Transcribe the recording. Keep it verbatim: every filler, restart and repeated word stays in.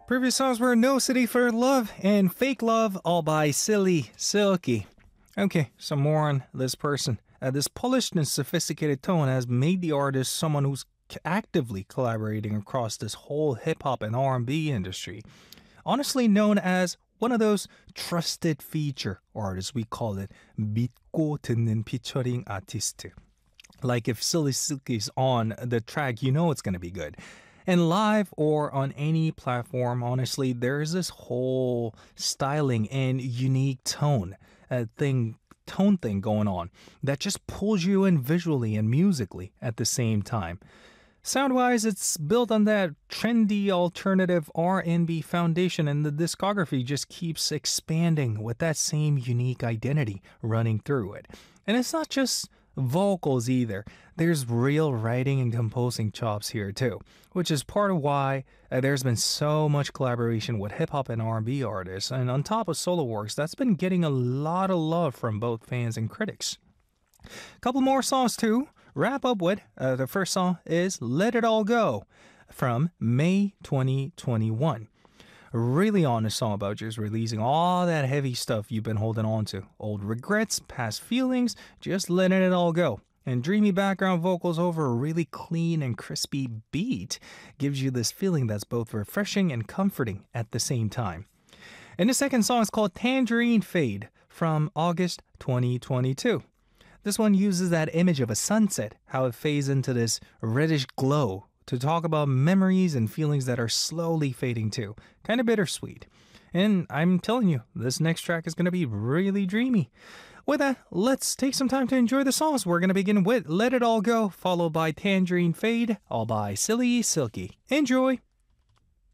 Previous songs were No City for Love and Fake Love, all by Silly Silky. Okay, some more on this person. Uh, this polished and sophisticated tone has made the artist someone who's actively collaborating across this whole hip-hop and R and B industry. Honestly known as one of those trusted feature artists, we call it 믿고 듣는 featuring artist. Like if Silly Silky's on the track, you know it's going to be good. And live or on any platform, honestly, there's this whole styling and unique tone uh, thing, tone thing going on that just pulls you in visually and musically at the same time. Sound-wise, it's built on that trendy alternative R and B foundation, and the discography just keeps expanding with that same unique identity running through it. And it's not just vocals either. There's real writing and composing chops here too, which is part of why uh, there's been so much collaboration with hip-hop and R and B artists, and on top of solo works, that's been getting a lot of love from both fans and critics. Couple more songs too. Wrap up with uh, the first song is Let It All Go from May twenty twenty-one. Really honest song about just releasing all that heavy stuff you've been holding on to. Old regrets, past feelings, just letting it all go. And dreamy background vocals over a really clean and crispy beat gives you this feeling that's both refreshing and comforting at the same time. And the second song is called Tangerine Fade from August twenty twenty-two. This one uses that image of a sunset, how it fades into this reddish glow, to talk about memories and feelings that are slowly fading too. Kind of bittersweet. And I'm telling you, this next track is going to be really dreamy. With that, let's take some time to enjoy the songs. We're going to begin with Let It All Go, followed by Tangerine Fade, all by Silly Silky. Enjoy!